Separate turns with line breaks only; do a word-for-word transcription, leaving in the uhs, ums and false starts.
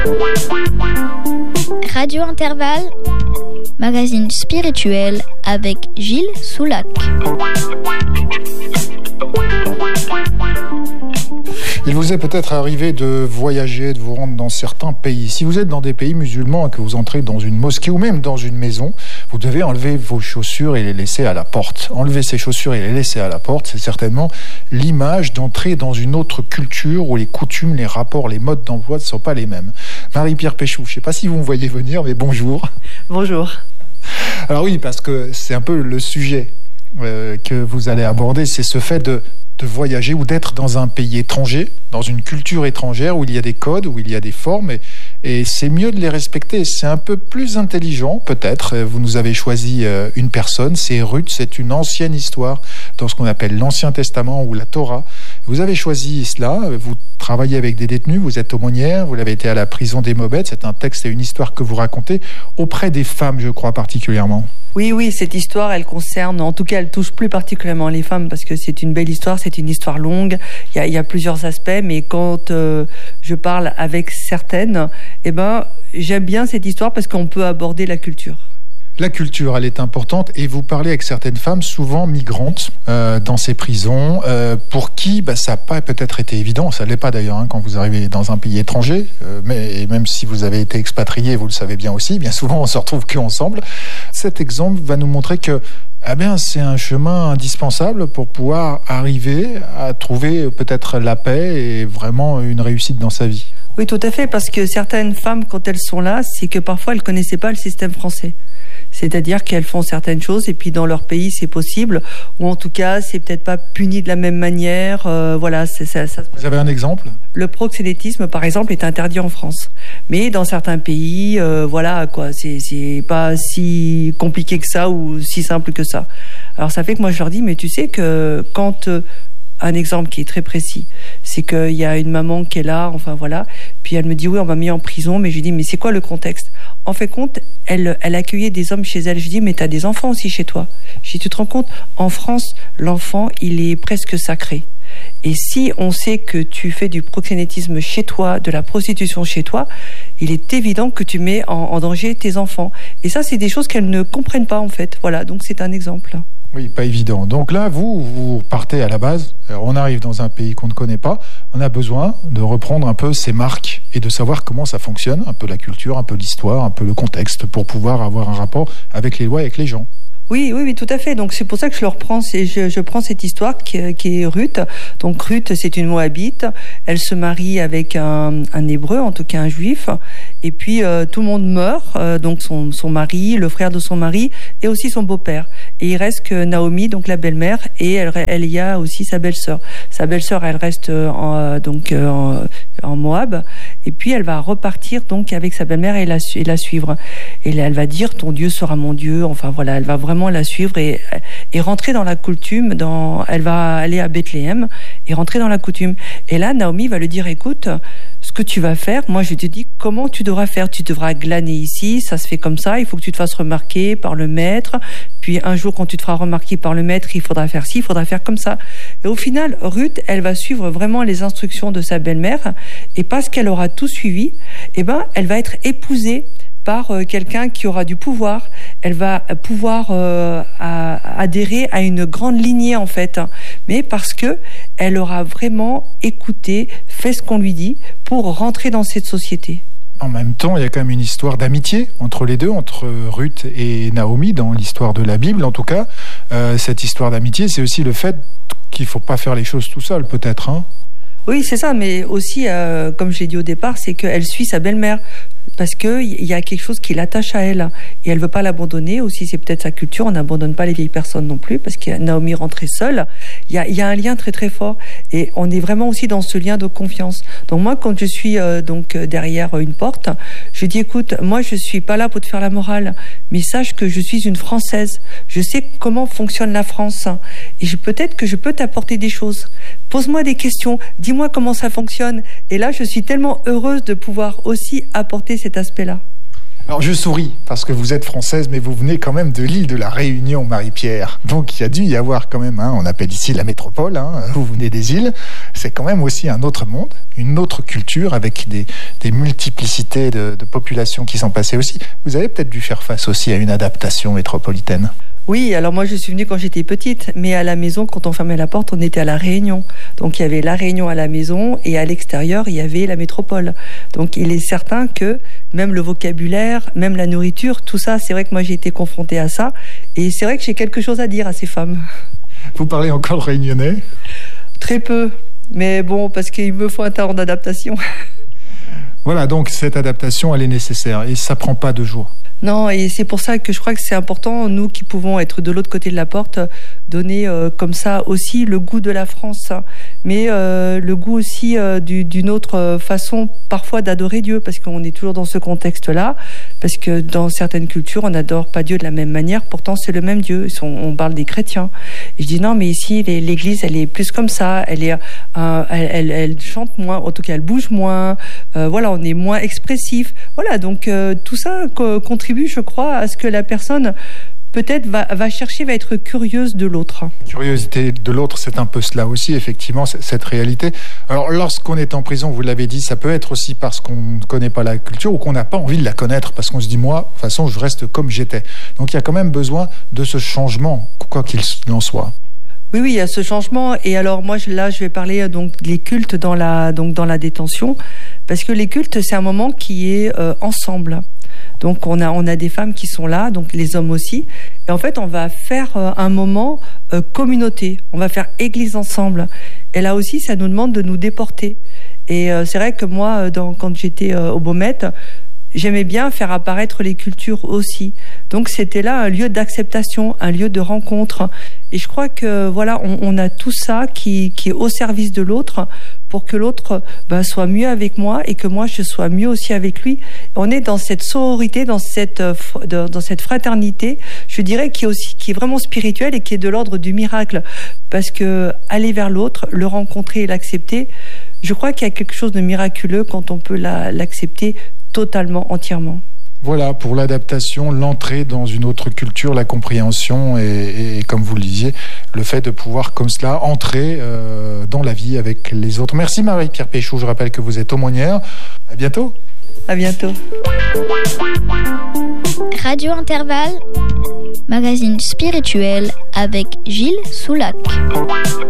Radio Intervalle, magazine spirituel avec Gilles Soulac.
Il vous est peut-être arrivé de voyager, de vous rendre dans certains pays. Si vous êtes dans des pays musulmans et que vous entrez dans une mosquée ou même dans une maison, vous devez enlever vos chaussures et les laisser à la porte. Enlever ces chaussures et les laisser à la porte, c'est certainement l'image d'entrer dans une autre culture où les coutumes, les rapports, les modes d'emploi ne sont pas les mêmes. Marie-Pierre Péchou, je ne sais pas si vous me voyez venir, mais bonjour.
Bonjour.
Alors oui, parce que c'est un peu le sujet euh, que vous allez aborder, c'est ce fait de de voyager ou d'être dans un pays étranger, dans une culture étrangère où il y a des codes, où il y a des formes, et, et c'est mieux de les respecter. C'est un peu plus intelligent, peut-être. Vous nous avez choisi une personne, c'est Ruth, c'est une ancienne histoire dans ce qu'on appelle l'Ancien Testament ou la Torah. Vous avez choisi cela, vous travaillez avec des détenus, vous êtes aumônière, vous l'avez été à la prison des Mobettes, c'est un texte et une histoire que vous racontez auprès des femmes, je crois, particulièrement.
Oui, oui, cette histoire, elle concerne, en tout cas, elle touche plus particulièrement les femmes parce que c'est une belle histoire, c'est une histoire longue, il y a, il y a plusieurs aspects, mais quand euh, je parle avec certaines, eh ben, j'aime bien cette histoire parce qu'on peut aborder la culture.
La culture, elle est importante et vous parlez avec certaines femmes, souvent migrantes, euh, dans ces prisons, euh, pour qui bah, ça n'a pas peut-être été évident, ça ne l'est pas d'ailleurs hein, quand vous arrivez dans un pays étranger, euh, mais même si vous avez été expatrié, vous le savez bien aussi, bien souvent on ne se retrouve qu'ensemble. Cet exemple va nous montrer que eh bien, c'est un chemin indispensable pour pouvoir arriver à trouver peut-être la paix et vraiment une réussite dans sa vie.
Oui, tout à fait, parce que certaines femmes, quand elles sont là, c'est que parfois elles ne connaissaient pas le système français. C'est-à-dire qu'elles font certaines choses et puis dans leur pays c'est possible, ou en tout cas c'est peut-être pas puni de la même manière. Euh, voilà, c'est, ça, ça...
Vous avez un exemple ?
Le proxénétisme par exemple est interdit en France, mais dans certains pays, euh, voilà quoi, c'est, c'est pas si compliqué que ça ou si simple que ça. Alors ça fait que moi je leur dis, mais tu sais que quand euh, un exemple qui est très précis, c'est qu'il y a une maman qui est là, enfin voilà, puis elle me dit oui on m'a mis en prison, mais je lui dis mais c'est quoi le contexte ? En fait compte, elle, elle accueillait des hommes chez elle. Je dis mais t'as des enfants aussi chez toi. Je dis tu te rends compte, en France l'enfant il est presque sacré. Et si on sait que tu fais du proxénétisme chez toi, de la prostitution chez toi, il est évident que tu mets en, en danger tes enfants. Et ça c'est des choses qu'elles ne comprennent pas en fait. Voilà, donc c'est un exemple.
Oui, pas évident. Donc là, vous, vous partez à la base. Alors, on arrive dans un pays qu'on ne connaît pas. On a besoin de reprendre un peu ses marques et de savoir comment ça fonctionne, un peu la culture, un peu l'histoire, un peu le contexte, pour pouvoir avoir un rapport avec les lois, avec les gens.
Oui, oui, oui, tout à fait. Donc c'est pour ça que je le reprends. C'est, je, je prends cette histoire qui, qui est Ruth. Donc Ruth, c'est une Moabite. Elle se marie avec un, un Hébreu, en tout cas un Juif. Et puis euh, tout le monde meurt. Euh, donc son, son mari, le frère de son mari, et aussi son beau-père. Et il reste que Naomi, donc la belle-mère, et elle, elle y a aussi sa belle-sœur. Sa belle-sœur, elle reste en, donc en, en Moab. Et puis elle va repartir donc avec sa belle-mère et la, et la suivre. Et là, elle va dire ton Dieu sera mon Dieu. Enfin voilà, elle va vraiment la suivre et, et rentrer dans la coutume. Dans, elle va aller à Bethléem et rentrer dans la coutume. Et là, Naomi va lui dire écoute, ce que tu vas faire, moi je te dis comment tu devras faire. Tu devras glaner ici, ça se fait comme ça. Il faut que tu te fasses remarquer par le maître. Puis un jour, quand tu te feras remarquer par le maître, il faudra faire ci, il faudra faire comme ça. Et au final, Ruth, elle va suivre vraiment les instructions de sa belle-mère. Et parce qu'elle aura tout suivi, eh ben, elle va être épousée par euh, quelqu'un qui aura du pouvoir. Elle va pouvoir euh, à, adhérer à une grande lignée en fait, mais parce que elle aura vraiment écouté, fait ce qu'on lui dit pour rentrer dans cette société.
En même temps, il y a quand même une histoire d'amitié entre les deux, entre Ruth et Naomi, dans l'histoire de la Bible en tout cas. Euh, cette histoire d'amitié, c'est aussi le fait qu'il ne faut pas faire les choses tout seul peut-être, hein.
Oui, c'est ça, mais aussi, euh, comme je l'ai dit au départ, c'est qu'elle suit sa belle-mère. Parce qu'il y a quelque chose qui l'attache à elle et elle ne veut pas l'abandonner. Aussi, c'est peut-être sa culture, on n'abandonne pas les vieilles personnes non plus parce que Naomi rentrait seule. Il y a, il y a un lien très très fort et on est vraiment aussi dans ce lien de confiance. Donc moi, quand je suis euh, donc derrière une porte, je dis écoute, moi je suis pas là pour te faire la morale, mais sache que je suis une Française. Je sais comment fonctionne la France et je, peut-être que je peux t'apporter des choses. Pose-moi des questions, dis-moi comment ça fonctionne. Et là, je suis tellement heureuse de pouvoir aussi apporter cet aspect-là.
Alors je souris parce que vous êtes française, mais vous venez quand même de l'île de la Réunion, Marie-Pierre. Donc il y a dû y avoir quand même, hein, on appelle ici la métropole, hein, vous venez des îles, c'est quand même aussi un autre monde, une autre culture avec des, des multiplicités de, de populations qui sont passées aussi. Vous avez peut-être dû faire face aussi à une adaptation métropolitaine.
Oui, alors moi je suis venue quand j'étais petite, mais à la maison, quand on fermait la porte, on était à la Réunion. Donc il y avait la Réunion à la maison et à l'extérieur, il y avait la métropole. Donc il est certain que même le vocabulaire, même la nourriture, tout ça, c'est vrai que moi j'ai été confrontée à ça. Et c'est vrai que j'ai quelque chose à dire à ces femmes.
Vous parlez encore le réunionnais ?
Très peu, mais bon, parce qu'il me faut un temps d'adaptation.
Voilà, donc cette adaptation, elle est nécessaire et ça prend pas deux jours.
Non, et c'est pour ça que je crois que c'est important, nous qui pouvons être de l'autre côté de la porte, donner euh, comme ça aussi le goût de la France, mais euh, le goût aussi euh, du, d'une autre façon parfois d'adorer Dieu, parce qu'on est toujours dans ce contexte-là, parce que dans certaines cultures, on n'adore pas Dieu de la même manière, pourtant c'est le même Dieu, on, on parle des chrétiens. Et je dis non, mais ici, les, l'Église, elle est plus comme ça, elle, est, euh, elle, elle, elle chante moins, en tout cas elle bouge moins, euh, voilà, on est moins expressif, voilà, donc euh, tout ça co- contribue, je crois, à ce que la personne peut-être va, va chercher, va être curieuse de l'autre.
Curiosité de l'autre, c'est un peu cela aussi, effectivement, cette réalité. Alors, lorsqu'on est en prison, vous l'avez dit, ça peut être aussi parce qu'on ne connaît pas la culture ou qu'on n'a pas envie de la connaître, parce qu'on se dit, moi, de toute façon, je reste comme j'étais. Donc, il y a quand même besoin de ce changement, quoi qu'il en soit.
Oui, oui, il y a ce changement. Et alors, moi, là, je vais parler donc des cultes dans la, donc, dans la détention, parce que les cultes, c'est un moment qui est euh, ensemble. Donc on a on a des femmes qui sont là, donc les hommes aussi. Et en fait, on va faire euh, un moment euh, communauté. On va faire église ensemble. Et là aussi, ça nous demande de nous déporter. Et euh, c'est vrai que moi, dans, quand j'étais euh, au Baumette, j'aimais bien faire apparaître les cultures aussi. Donc c'était là un lieu d'acceptation, un lieu de rencontre. Et je crois que voilà, on, on a tout ça qui, qui est au service de l'autre pour que l'autre ben, soit mieux avec moi et que moi je sois mieux aussi avec lui. On est dans cette sororité, dans cette dans cette fraternité, je dirais qui est aussi qui est vraiment spirituelle et qui est de l'ordre du miracle, parce que aller vers l'autre, le rencontrer et l'accepter, je crois qu'il y a quelque chose de miraculeux quand on peut la, l'accepter totalement, entièrement.
Voilà, pour l'adaptation, l'entrée dans une autre culture, la compréhension et, et comme vous le disiez, le fait de pouvoir comme cela entrer euh, dans la vie avec les autres. Merci Marie-Pierre Péchou, je rappelle que vous êtes aumônière. À bientôt.
À bientôt.
Radio Intervalle, magazine spirituel avec Gilles Soulac.